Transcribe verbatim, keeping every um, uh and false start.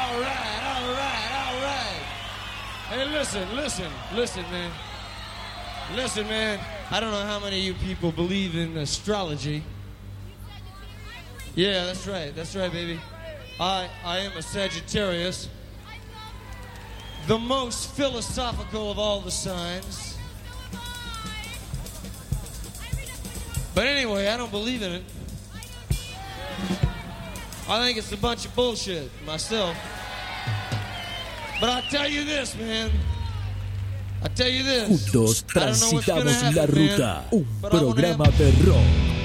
all right, all right, all right. Hey, listen, listen, listen, man. Listen, man. I don't know how many of you people believe in astrology. Yeah, that's right, that's right, baby. I, I am a Sagittarius. The most philosophical of all the signs. But anyway, I don't believe in it. I think it's a bunch of bullshit, myself. But I'll tell you this, man. I'll tell you this. Juntos transitamos happen, la ruta, man, un programa de rock.